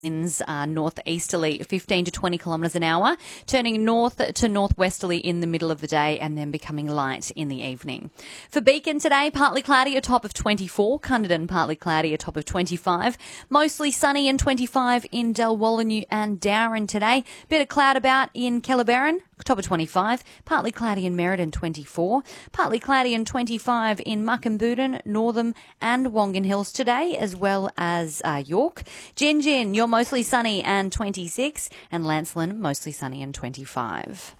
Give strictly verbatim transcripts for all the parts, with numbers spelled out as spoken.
Winds are northeasterly fifteen to twenty kilometres an hour, turning north to northwesterly in the middle of the day and then becoming light in the evening. For Beacon today, partly cloudy, a top of twenty-four. Cunderdin, partly cloudy, a top of twenty-five. Mostly sunny and twenty-five in Dalwallinu and Darwin today. Bit of cloud about in Kellerberrin, top of twenty-five. Partly cloudy in Merredin, twenty-four. Partly cloudy and twenty-five in Mukinbudin, Northam and Wongan Hills today, as well as uh, York. Gin Gin, you're mostly sunny and twenty-six, and Lancelin, mostly sunny and twenty-five.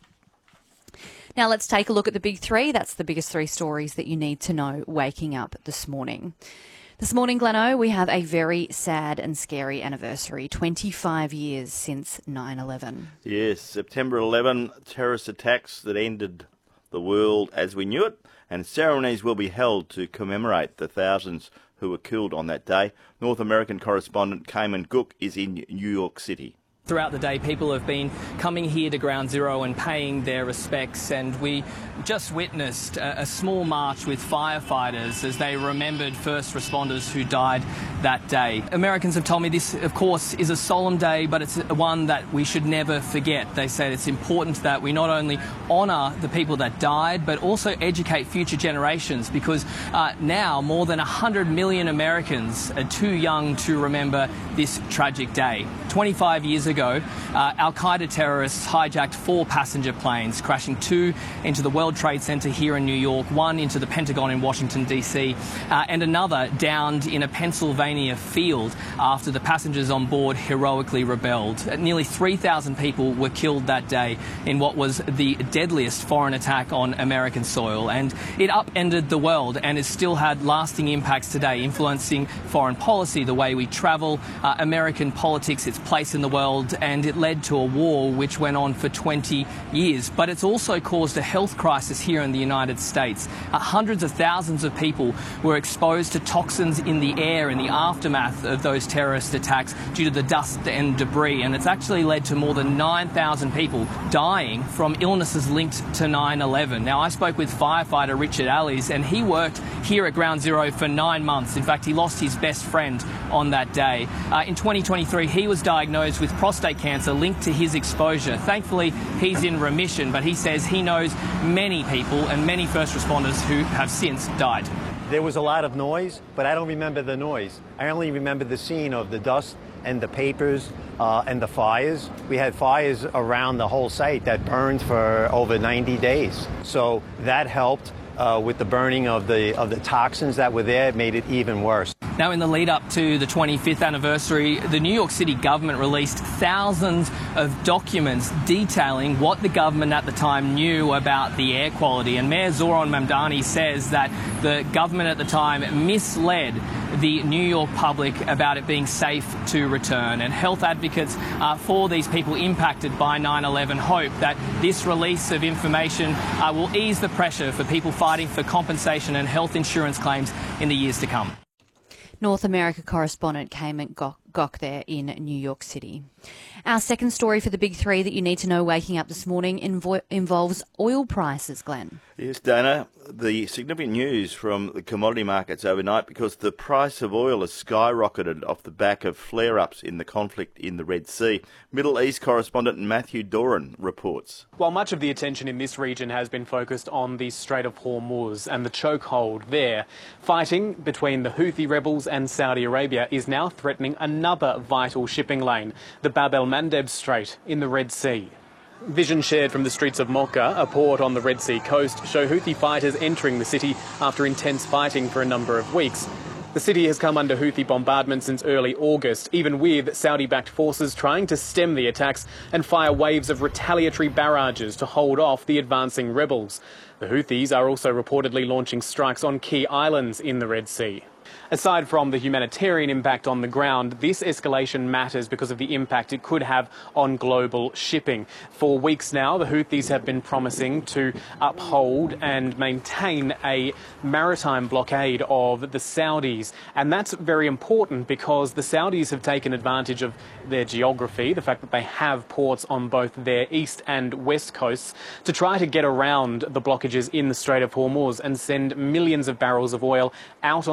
Now let's take a look at the big three. That's the biggest three stories that you need to know waking up this morning. This morning, Gleno, we have a very sad and scary anniversary, twenty-five years since nine eleven. Yes, September eleventh, terrorist attacks that ended the world as we knew it, and ceremonies will be held to commemorate the thousands who were killed on that day. North American correspondent Cayman Gook is in New York City. Throughout the day, people have been coming here to Ground Zero and paying their respects, and we just witnessed a, a small march with firefighters as they remembered first responders who died that day. Americans have told me this, of course, is a solemn day, but it's one that we should never forget. They say it's important that we not only honour the people that died, but also educate future generations, because uh, now more than one hundred million Americans are too young to remember this tragic day. twenty-five years ago, ago, uh, Al-Qaeda terrorists hijacked four passenger planes, crashing two into the World Trade Center here in New York, one into the Pentagon in Washington, D C, uh, and another downed in a Pennsylvania field after the passengers on board heroically rebelled. Uh, nearly three thousand people were killed that day in what was the deadliest foreign attack on American soil, and it upended the world and has still had lasting impacts today, influencing foreign policy, the way we travel, uh, American politics, its place in the world, and it led to a war which went on for twenty years. But it's also caused a health crisis here in the United States. Uh, hundreds of thousands of people were exposed to toxins in the air in the aftermath of those terrorist attacks due to the dust and debris, and it's actually led to more than nine thousand people dying from illnesses linked to nine eleven. Now, I spoke with firefighter Richard Allies, and he worked here at Ground Zero for nine months. In fact, he lost his best friend on that day. Uh, in twenty twenty-three, he was diagnosed with prostate cancer linked to his exposure. Thankfully, he's in remission, but he says he knows many people and many first responders who have since died. There was a lot of noise, but I don't remember the noise. I only remember the scene of the dust and the papers uh, and the fires. We had fires around the whole site that burned for over ninety days. So that helped uh, with the burning of the, of the toxins that were there. It made it even worse. Now, in the lead up to the twenty-fifth anniversary, the New York City government released thousands of documents detailing what the government at the time knew about the air quality. And Mayor Zoran Mamdani says that the government at the time misled the New York public about it being safe to return. And health advocates uh, for these people impacted by nine eleven hope that this release of information uh, will ease the pressure for people fighting for compensation and health insurance claims in the years to come. North America correspondent Cayman Gook there in New York City. Our second story for the big three that you need to know waking up this morning invo- involves oil prices, Glenn. Yes, Dana, the significant news from the commodity markets overnight, because the price of oil has skyrocketed off the back of flare-ups in the conflict in the Red Sea. Middle East correspondent Matthew Doran reports. While much of the attention in this region has been focused on the Strait of Hormuz and the chokehold there, fighting between the Houthi rebels and Saudi Arabia is now threatening another vital shipping lane, the Bab el-Mandeb Strait in the Red Sea. Vision shared from the streets of Mocha, a port on the Red Sea coast, show Houthi fighters entering the city after intense fighting for a number of weeks. The city has come under Houthi bombardment since early August, even with Saudi-backed forces trying to stem the attacks and fire waves of retaliatory barrages to hold off the advancing rebels. The Houthis are also reportedly launching strikes on key islands in the Red Sea. Aside from the humanitarian impact on the ground, this escalation matters because of the impact it could have on global shipping. For weeks now, the Houthis have been promising to uphold and maintain a maritime blockade of the Saudis. And that's very important because the Saudis have taken advantage of their geography, the fact that they have ports on both their east and west coasts, to try to get around the blockages in the Strait of Hormuz and send millions of barrels of oil out onto the open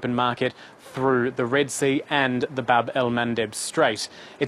open market through the Red Sea and the Bab el Mandeb Strait. It's